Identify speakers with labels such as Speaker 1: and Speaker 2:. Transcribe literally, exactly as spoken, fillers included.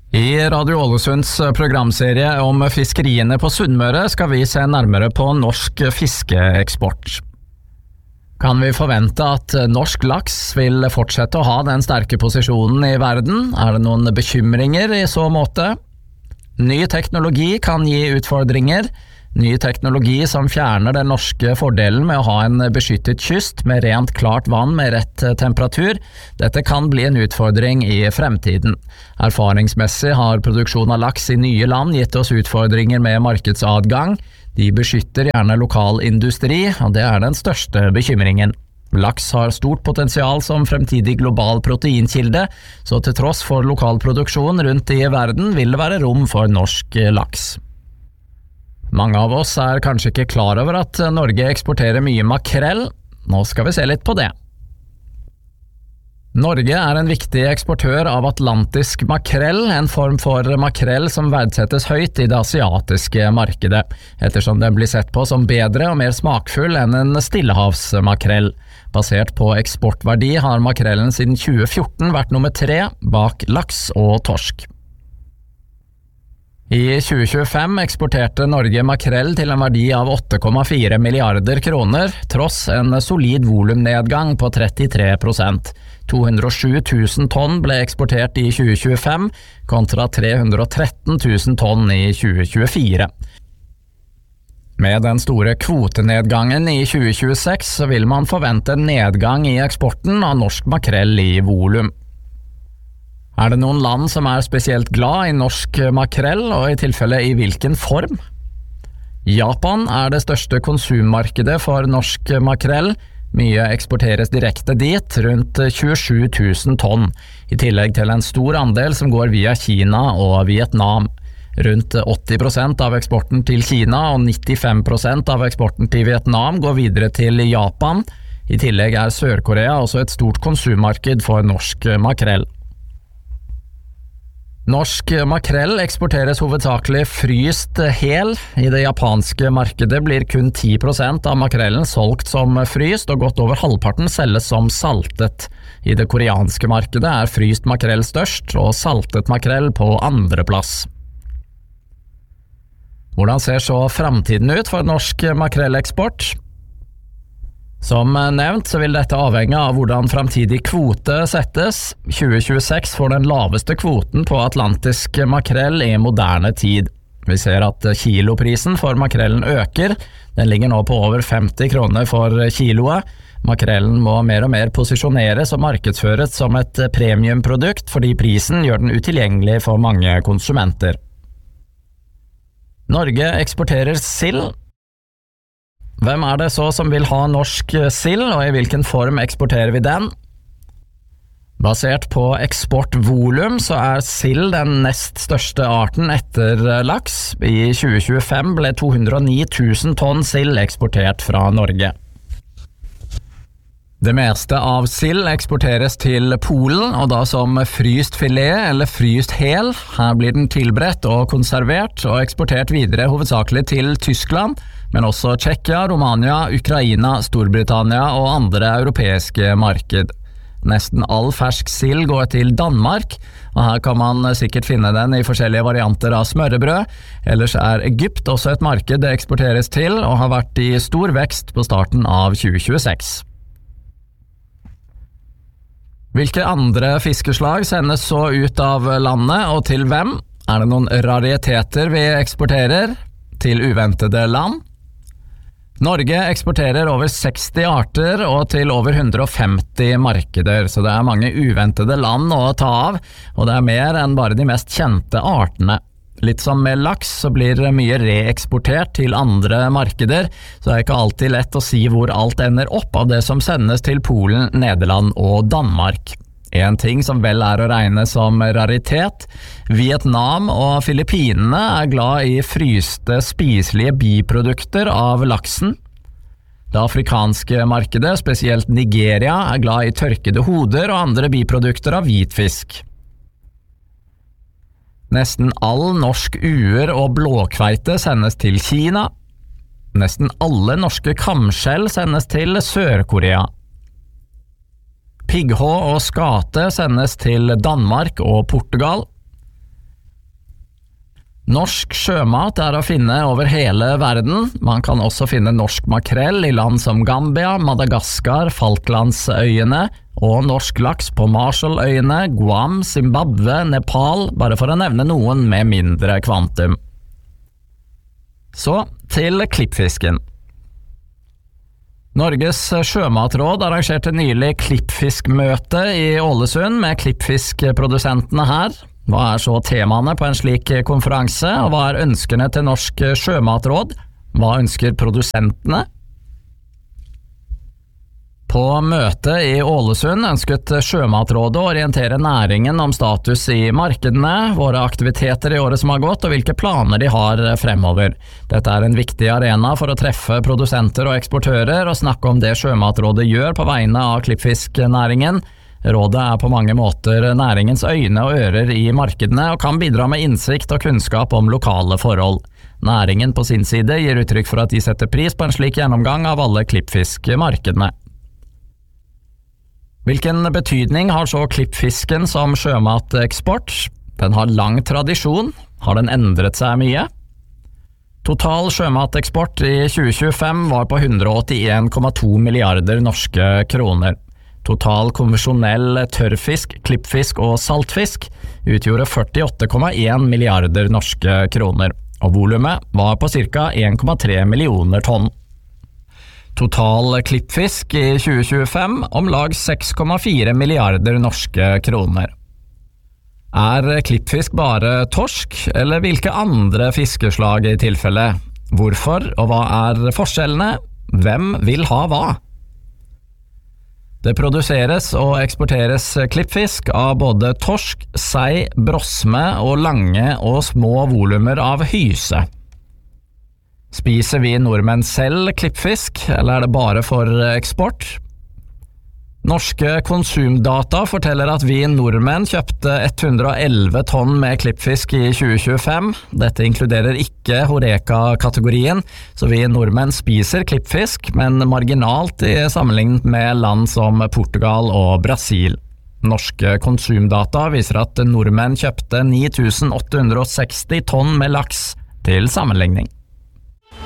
Speaker 1: I Radio Ålesunds programserie om fiskeriene på Sunnmøre skal vi se nærmere på norsk fiskeeksport. Kan vi forvente at norsk laks vil fortsette å ha den sterke posisjonen i verden? Er det noen bekymringer i så måte? Ny teknologi kan gi utfordringer. Ny teknologi som fjerner den norske fordelen med å ha en beskyttet kyst med rent klart vann med rett temperatur. Dette kan bli en utfordring i fremtiden. Erfaringsmessig har produksjon av laks i nye land gitt oss utfordringer med markedsadgang. De beskytter gjerne lokal industri, og det er den største bekymringen. Laks har stort potensial som fremtidig global proteinkilde, så til tross for lokal produksjon rundt i verden vil det være rom for norsk laks. Mange av oss er kanskje ikke klar over at Norge eksporterer mye makrell. Nå skal vi se litt på det. Norge er en viktig eksportør av atlantisk makrell, en form for makrell som verdsettes høyt i det asiatiske markedet, ettersom den blir sett på som bedre og mer smakfull enn en stillehavsmakrell. Basert på eksportverdi har makrellen siden tjue fjorten vært nummer tre bak laks og torsk. I tjue tjuefem eksporterte Norge makrell til en verdi av åtte komma fire milliarder kroner, tross en solid volumnedgang på trettitre prosent. to hundre og sju tusen tonn ble eksportert i tjue tjuefem, kontra tre hundre og tretten tusen tonn i tjue tjuefire. Med den store kvotenedgangen i tjue tjueseks vil man forvente en nedgang i eksporten av norsk makrell i volum. Er det noen land som er spesielt glad i norsk makrell, og i tilfelle i hvilken form? Japan er det største konsummarkedet for norsk makrell. Mye eksporteres direkte dit, rundt tjuesju tusen tonn, i tillegg til en stor andel som går via Kina og Vietnam. Rundt åtti prosent av eksporten til Kina og nittifem prosent av eksporten til Vietnam går videre til Japan. I tillegg er Sør-Korea også et stort konsummarked for norsk makrell. Norsk makrell eksporteres hovedsakelig fryst hel. I det japanske markedet blir kun ti prosent av makrellen solgt som fryst, og godt over halvparten selges som saltet. I det koreanske markedet er fryst makrell størst, og saltet makrell på andre plass. Hvordan ser så fremtiden ut for norsk makrelleksport? Som nevnt så vil dette avhenge av hvordan fremtidig kvote settes. tjue tjueseks får den laveste kvoten på atlantisk makrell i moderne tid. Vi ser at kiloprisen for makrellen øker. Den ligger nå på over femti kroner for kiloet. Makrellen må mer og mer posisjoneres og markedsføres som et premiumprodukt, fordi prisen gjør den utilgjengelig for mange konsumenter. Norge eksporterer sild. Hvem er det så som vil ha norsk sild, og i hvilken form eksporterer vi den? Basert på eksportvolum så er sild den nest største arten etter laks. I tjue tjuefem ble to hundre og ni tusen tonn sild eksportert fra Norge. Det meste av sild eksporteres til Polen, og da som fryst filet eller fryst hel. Her blir den tilberedt og konservert og eksportert videre hovedsakelig til Tyskland, men også Tsjekkia, Romania, Ukraina, Storbritannia og andre europeiske marked. Nesten all fersk sild går til Danmark, og her kan man sikkert finne den i forskjellige varianter av smørrebrød. Ellers er Egypt også et marked det eksporteres til, og har vært i stor vekst på starten av tjue tjueseks. Hvilke andre fiskeslag sendes så ut av landet, og til hvem? Er det noen rariteter vi eksporterer til uventede land? Norge eksporterer over seksti arter og til over hundre og femti markeder, så det er mange uventede land å ta av, og det er mer enn bare de mest kjente artene. Litt som med laks så blir mye reeksportert til andre markeder, så det er ikke alltid lett å si hvor alt ender opp av det som sendes til Polen, Nederland og Danmark. En ting som vel er å regne som raritet: Vietnam og Filippinene er glad i fryste, spiselige biprodukter av laksen. Det afrikanske markedet, spesielt Nigeria, er glad i tørkede hoder og andre biprodukter av hvitfisk. Nesten all norsk uer og blåkveite sendes til Kina. Nesten alle norske kamskjell sendes til Sør-Korea. Pigghå og skate sendes til Danmark og Portugal. Norsk sjømat er å finne over hele verden. Man kan også finne norsk makrell i land som Gambia, Madagaskar, Falklandsøyene og norsk laks på Marshalløyene, Guam, Zimbabwe, Nepal, bare for å nevne noen med mindre kvantum. Så til klippfisken. Norges sjømatråd arrangerte nylig klippfiskmøte i Ålesund med klippfiskprodusentene her. Hva er så temaene på en slik konferanse, og hva er ønskene til Norsk sjømatråd? Hva ønsker produsentene? På møtet i Ålesund ønsket Sjømatrådet å orientere næringen om status i markedene, våre aktiviteter i året som har gått og hvilke planer de har fremover. Dette er en viktig arena for å treffe produsenter og eksportører og snakke om det Sjømatrådet gjør på vegne av klippfisknæringen. Rådet er på mange måter næringens øyne og ører i markedene og kan bidra med innsikt og kunnskap om lokale forhold. Næringen på sin side gir uttrykk for at de setter pris på en slik gjennomgang av alle klippfiskmarkedene. Hvilken betydning har så klippfisken som sjømateksport? Den har lang tradisjon. Har den endret seg mye? Total sjømateksport i tjue tjuefem var på hundre og åttien komma to milliarder norske kroner. Total konvensjonell tørrfisk, klippfisk og saltfisk utgjorde førtiåtte komma en milliarder norske kroner, og volumet var på ca. en komma tre millioner tonn. Total klippfisk i tjue tjuefem om lag seks komma fire milliarder norske kroner. Er klippfisk bare torsk, eller hvilke andre fiskeslag i tilfelle? Hvorfor, og hva er forskjellene? Hvem vil ha hva? Det produseres og eksporteres klippfisk av både torsk, sei, brosme og lange og små volumer av hyse. Spiser vi nordmenn selv klippfisk, eller er det bare for eksport? Norske konsumdata forteller at vi nordmenn kjøpte hundre og elleve tonn med klippfisk i tjue tjuefem. Dette inkluderer ikke Horeca-kategorien, så vi nordmenn spiser klippfisk, men marginalt i sammenlignet med land som Portugal og Brasil. Norske konsumdata viser at nordmenn kjøpte ni tusen åtte hundre og seksti tonn med laks til sammenligning.